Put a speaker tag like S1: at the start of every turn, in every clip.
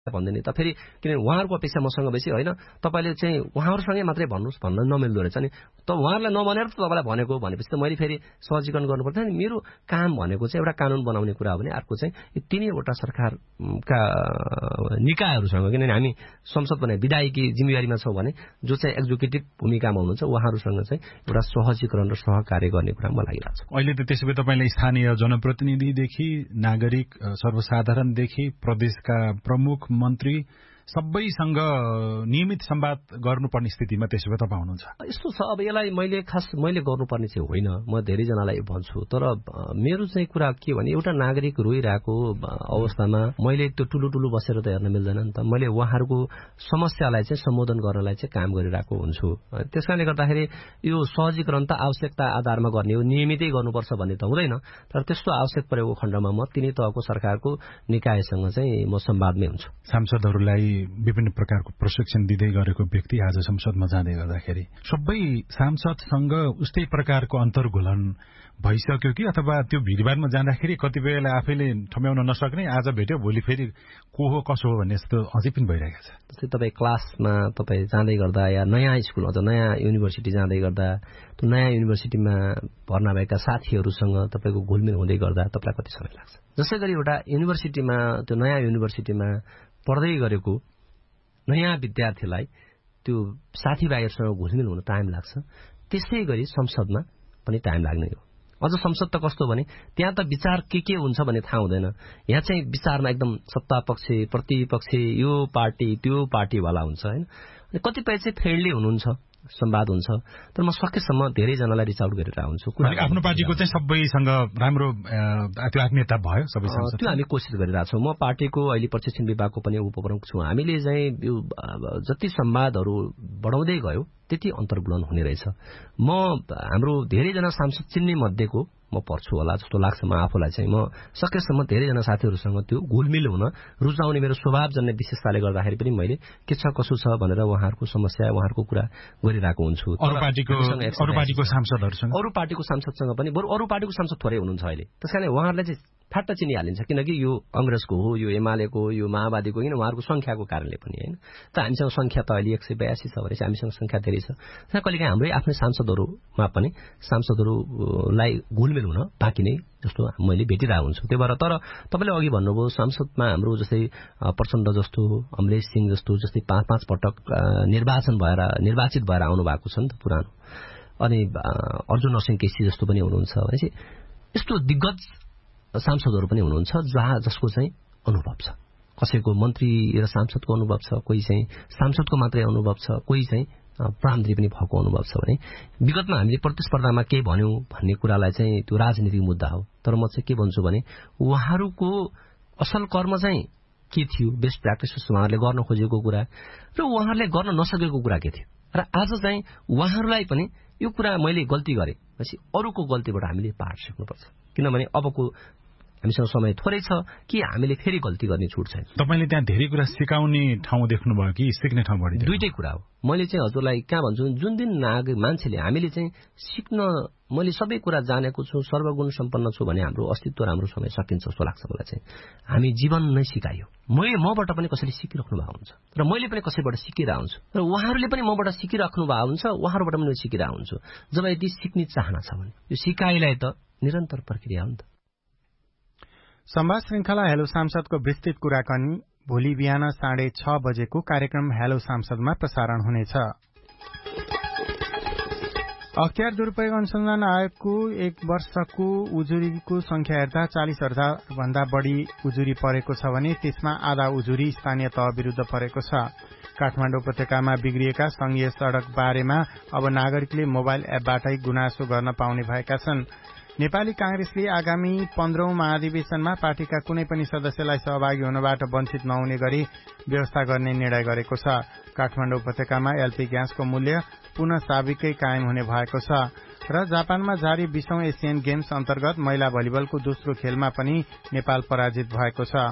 S1: भन्दैन त फेरि किनभने उहाँहरूको अपेक्षा मसँग बेसी होइन तपाईँले चाहिँ उहाँहरूसँगै मात्रै भन्नुहोस् भन्न नमिल्दो रहेछ नि त उहाँहरूलाई नभनेर त तपाईँलाई भनेको भनेपछि त मैले फेरि सहजीकरण गर्नुपर्छ नि मेरो काम भनेको चाहिँ एउटा कानुन बनाउने कुरा हो भने अर्को चाहिँ यी तीनैवटा सरकारका निकायहरूसँग किनभने हामी संसद भने विधायकी जिम्मेवारीमा छौँ भने जो चाहिँ एक्जिक्युटिभ भूमिकामा हुनुहुन्छ उहाँहरूसँग चाहिँ एउटा सहजीकरण र सहकार्य गर्ने कुरा मलाई लागिरहेको छ।
S2: अहिले त त्यसो भए तपाईँले स्थानीय जनप्रतिनिधिदेखि नागरिक सर्वसाधारणदेखि प्रदेशका प्रमुख मन्त्री सबैसँग नियमित संवाद गर्नुपर्ने स्थितिमा त्यसो भए तपाईँ हुनुहुन्छ।
S1: यस्तो छ अब यसलाई मैले गर्नुपर्ने चाहिँ होइन म धेरैजनालाई भन्छु तर मेरो चाहिँ कुरा के भने एउटा नागरिक रोइरहेको अवस्थामा मैले त्यो ठुलो बसेर त हेर्न मिल्दैन नि त मैले उहाँहरूको समस्यालाई चाहिँ सम्बोधन गर्नलाई चाहिँ काम गरिरहेको हुन्छु। त्यसकारणले गर्दाखेरि यो सहजीकरण त आवश्यकता आधारमा गर्ने हो नियमितै गर्नुपर्छ भन्ने त हुँदैन तर त्यस्तो आवश्यक परेको खण्डमा म तिनै तहको सरकारको निकायसँग चाहिँ म संवादमै हुन्छु।
S2: सांसदहरूलाई विभिन्न प्रकारको प्रशिक्षण दिँदै गरेको व्यक्ति आज संसदमा जाँदै गर्दाखेरि सबै सांसदसँग उस्तै प्रकारको अन्तर्घुलन भइसक्यो कि अथवा त्यो भिडभाडमा जाँदाखेरि कतिपयलाई आफैले ठम्याउन नसक्ने आज भेट्यो भोलि फेरि को हो कसो हो भन्ने जस्तो अझै पनि भइरहेको छ।
S1: जस्तै तपाईँ क्लासमा तपाईँ जाँदै गर्दा या नयाँ स्कुल अथवा नयाँ युनिभर्सिटी जाँदै गर्दा त्यो नयाँ युनिभर्सिटीमा भर्ना भएका साथीहरूसँग तपाईँको घुलमिल हुँदै गर्दा तपाईँलाई कति समय लाग्छ। जसै गरी एउटा युनिभर्सिटीमा त्यो नयाँ युनिभर्सिटीमा पढ्दै गरेको नयाँ विद्यार्थीलाई त्यो साथीभाइहरूसँग घुलमिल हुन टाइम लाग्छ त्यसै गरी संसदमा पनि टाइम लाग्ने हो। अझ संसद त कस्तो भने त्यहाँ त विचार के हुन्छ भन्ने थाहा हुँदैन यहाँ चाहिँ विचारमा एकदम सत्ता पक्ष प्रतिपक्ष यो पार्टी त्यो पार्टीवाला हुन्छ होइन कतिपय चाहिँ फ्रेन्डली हुनुहुन्छ संवाद हुन्छ तर म सकेसम्म धेरैजनालाई रिच आउट गरेर हुन्छु।
S2: आफ्नो पार्टीको चाहिँ सबैसँग राम्रो त्यो आत्मीयता भयो सबैसँग
S1: त्यो हामी कोसिस गरिरहेछौँ। म पार्टीको अहिले प्रशिक्षण विभागको पनि उपप्रमुख छु। हामीले चाहिँ यो जति संवादहरू बढाउँदै गयो त्यति अन्तर्गुलन हुने रहेछ। म हाम्रो धेरैजना सांसद चिन्ने मध्येको म पर्छु होला जस्तो लाग्छ। म आफूलाई चाहिँ म सकेसम्म धेरैजना साथीहरूसँग त्यो घुलमिल हुन रुचाउने मेरो स्वभावजन्य विशेषताले गर्दाखेरि पनि मैले के छ कसो छ भनेर उहाँहरूको समस्या उहाँहरूको कुरा गरिरहेको हुन्छु।
S2: अरू
S1: पार्टीको सांसदसँग पनि बरु अरू पार्टीको सांसद थोरै हुनुहुन्छ अहिले त्यसकारण उहाँहरूलाई चाहिँ फ्याट्ट चिनिहालिन्छ किनकि यो कांग्रेसको हो यो एमालेको यो माओवादीको होइन उहाँहरूको संख्याको कारणले पनि होइन त हामीसँग संख्या त अहिले 182 छ भने हामीसँग संख्या धेरै छ। कहिलेकाहीँ हाम्रै आफ्नै सांसदहरूमा पनि सांसदहरूलाई घुलमिल हुन बाँकी नै जस्तो मैले भेटिरहेको हुन्छु। त्यही भएर तर तपाईँले अघि भन्नुभयो संसदमा हाम्रो जस्तै प्रचण्ड जस्तो अमरेश सिंह जस्तो जस्तै 5 पटक निर्वाचित भएर आउनु भएको छ नि त पुरानो अनि अर्जुन नरसिंह केसी जस्तो पनि हुनुहुन्छ भनेपछि यस्तो दिग्गज सांसदहरू पनि हुनुहुन्छ जसको चाहिँ अनुभव छ। कसैको मन्त्री र सांसदको अनुभव छ कोही चाहिँ सांसदको मात्रै अनुभव छ कोही चाहिँ प्रधानमन्त्री पनि भएको अनुभव छ भने विगतमा हामीले प्रतिस्पर्धामा के भन्यौं भन्ने कुरालाई चाहिँ त्यो राजनीतिक मुद्दा हो तर म चाहिँ के भन्छु भने उहाँहरूको असल कर्म चाहिँ के थियो बेस्ट प्र्याक्टिसेस उहाँहरूले गर्न खोजेको कुरा र उहाँहरूले गर्न नसकेको कुरा के थियो र आज चाहिँ उहाँहरूलाई पनि यो कुरा मैले गल्ती गरेँ पछि अरूको गल्तीबाट हामीले पाठ सिक्नुपर्छ किनभने अबको हामीसँग समय थोरै छ कि हामीले फेरि गल्ती गर्ने छुट छैन।
S2: तपाईले त्यहाँ धेरै कुरा सिकाउने ठाउँ देख्नुभयो कि सिक्ने ठाउँ बढी?
S1: दुईटै कुरा हो। मैले चाहिँ हजुरलाई कहाँ भन्छु जुन दिन मान्छेले हामीले चाहिँ सिक्न मैले सबै कुरा जानेको छु सर्वगुण सम्पन्न छु भने हाम्रो अस्तित्व राम्रो समय सकिन्छ जस्तो लाग्छ मलाई चाहिँ। हामी जीवन नै सिकायो मबाट पनि कसैले सिकिराख्नु भएको हुन्छ र मैले पनि कसैबाट सिकिरहेको हुन्छु र उहाँहरूले पनि मबाट सिकिराख्नु भएको हुन्छ उहाँहरूबाट पनि सिकिरहेको हुन्छु। जब यदि सिक्ने चाहना छ भने यो सिकाइलाई त निरन्तर प्रक्रिया हो नि त।
S3: संवाद श्रृंखला हेलो सांसदको विस्तृत कुराकानी भोलि बिहान 6:30 बजेको कार्यक्रम हेलो सांसदमा प्रसारण हुनेछ। अख्तियार दुरूपयोग अनुसन्धान आयोगको 1 वर्षको उजुरीको संख्या हेर्दा 40,000 भन्दा बढ़ी उजुरी परेको छ भने त्यसमा आधा उजुरी स्थानीय तह विरूद्ध परेको छ। काठमाडौँ उपत्यकामा बिग्रिएका संघीय सड़क बारेमा अब नागरिकले मोबाइल एपबाटै गुनासो गर्न पाउने भएका छन्। नेपाली कांग्रेसले आगामी 15औं महाधिवेशनमा पार्टीका कुनै पनि सदस्यलाई सहभागी हुनबाट वञ्चित नहुने गरी व्यवस्था गर्ने निर्णय गरेको छ। काठमाडौँ उपत्यकामा एलपी ग्यासको मूल्य पुनः साविकै कायम हुने भएको छ र जापानमा जारी 20औं एशियन गेम्स अन्तर्गत महिला भलिबलको दोस्रो खेलमा पनि नेपाल पराजित भएको छ।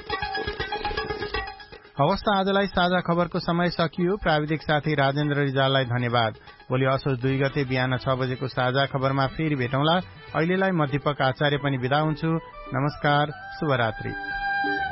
S3: हवस् त आजलाई साझा खबरको समय सकियो। प्राविधिक साथी राजेन्द्र रिजाललाई धन्यवाद। भोलि असोज 2 गते बिहान 6 बजेको साझा खबरमा फेरि भेटौँला। अहिलेलाई म दीपक आचार्य पनि बिदा हुन्छु। नमस्कार, शुभरात्रि।